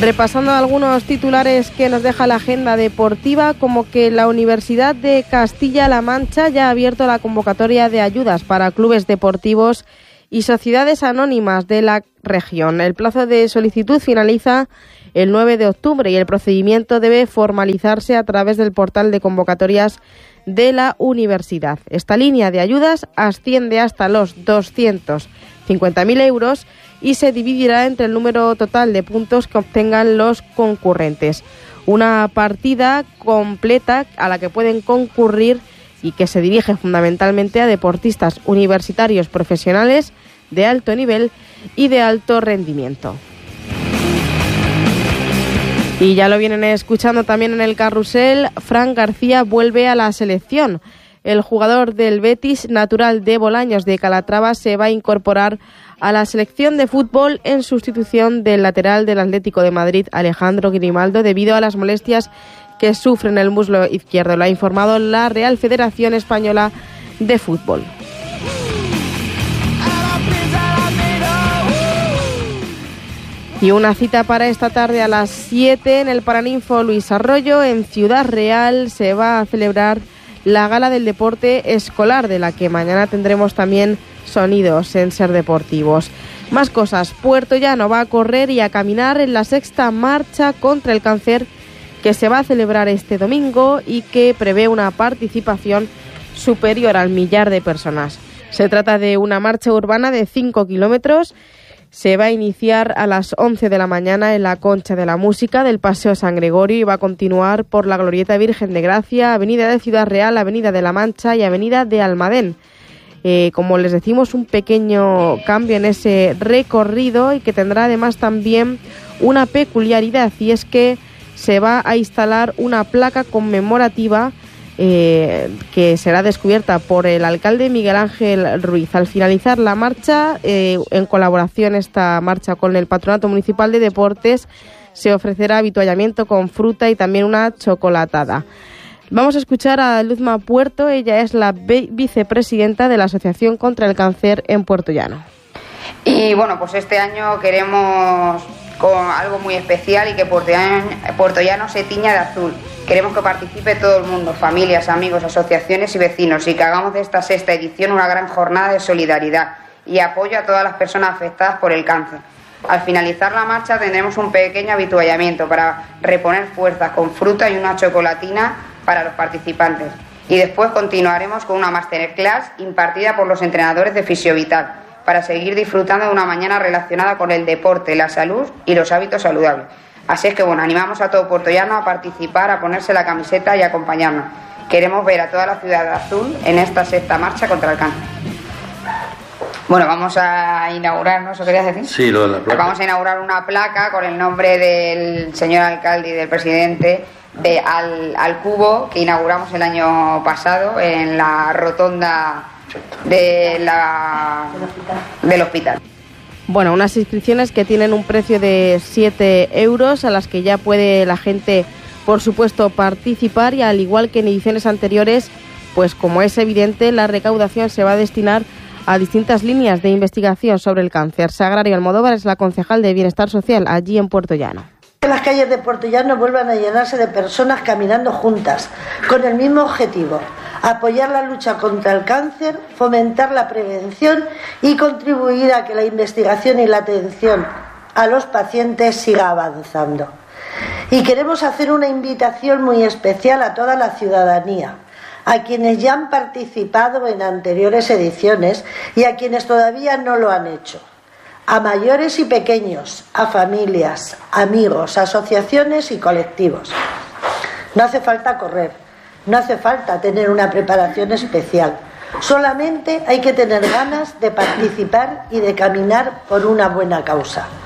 Repasando algunos titulares que nos deja la agenda deportiva, como que la Universidad de Castilla-La Mancha ya ha abierto la convocatoria de ayudas para clubes deportivos y sociedades anónimas de la región. El plazo de solicitud finaliza el 9 de octubre y el procedimiento debe formalizarse a través del portal de convocatorias de la universidad. Esta línea de ayudas asciende hasta los 250.000 euros y se dividirá entre el número total de puntos que obtengan los concurrentes. Una partida completa a la que pueden concurrir y que se dirige fundamentalmente a deportistas universitarios profesionales de alto nivel y de alto rendimiento. Y ya lo vienen escuchando también en el carrusel, Fran García vuelve a la selección. El jugador del Betis, natural de Bolaños de Calatrava, se va a incorporar a la selección de fútbol en sustitución del lateral del Atlético de Madrid, Alejandro Grimaldo, debido a las molestias que sufre en el muslo izquierdo. Lo ha informado la Real Federación Española de Fútbol. Y una cita para esta tarde a las 7 en el Paraninfo Luis Arroyo, en Ciudad Real, se va a celebrar la Gala del Deporte Escolar, de la que mañana tendremos también sonidos en Ser Deportivos. Más cosas, Puertollano va a correr y a caminar en la 6ª marcha contra el cáncer que se va a celebrar este domingo y que prevé una participación superior al 1.000.000 de personas. Se trata de una marcha urbana de 5 kilómetros. Se va a iniciar a las 11 de la mañana en la Concha de la Música del Paseo San Gregorio y va a continuar por la Glorieta Virgen de Gracia, Avenida de Ciudad Real, Avenida de la Mancha y Avenida de Almadén. Como les decimos, un pequeño cambio en ese recorrido y que tendrá además también una peculiaridad, y es que se va a instalar una placa conmemorativa que será descubierta por el alcalde Miguel Ángel Ruiz. Al finalizar la marcha, en colaboración esta marcha con el Patronato Municipal de Deportes, se ofrecerá avituallamiento con fruta y también una chocolatada. Vamos a escuchar a Luzma Puerto, ella es la vicepresidenta de la Asociación contra el Cáncer en Puertollano. Y bueno, pues este año queremos con algo muy especial y que Puertollano se tiña de azul. Queremos que participe todo el mundo, familias, amigos, asociaciones y vecinos, y que hagamos de esta 6ª edición una gran jornada de solidaridad y apoyo a todas las personas afectadas por el cáncer. Al finalizar la marcha tendremos un pequeño avituallamiento para reponer fuerzas con fruta y una chocolatina para los participantes. Y después continuaremos con una masterclass impartida por los entrenadores de Fisiovital para seguir disfrutando de una mañana relacionada con el deporte, la salud y los hábitos saludables. Así es que bueno, animamos a todo Puertollano a participar, a ponerse la camiseta y a acompañarnos. Queremos ver a toda la ciudad de azul en esta 6ª marcha contra el cáncer. Bueno, vamos a inaugurar, ¿no? ¿Eso querías decir? Sí, lo de la placa. Vamos a inaugurar una placa con el nombre del señor alcalde y del presidente de al Cubo, que inauguramos el año pasado en la rotonda del hospital. Bueno, unas inscripciones que tienen un precio de 7 euros, a las que ya puede la gente, por supuesto, participar, y al igual que en ediciones anteriores, pues como es evidente, la recaudación se va a destinar a distintas líneas de investigación sobre el cáncer. Sagrario Almodóvar es la concejal de Bienestar Social allí en Puertollano. Que las calles de Puertollano vuelvan a llenarse de personas caminando juntas, con el mismo objetivo: apoyar la lucha contra el cáncer, fomentar la prevención y contribuir a que la investigación y la atención a los pacientes siga avanzando. Y queremos hacer una invitación muy especial a toda la ciudadanía, a quienes ya han participado en anteriores ediciones y a quienes todavía no lo han hecho, a mayores y pequeños, a familias, amigos, asociaciones y colectivos. No hace falta correr, no hace falta tener una preparación especial, solamente hay que tener ganas de participar y de caminar por una buena causa.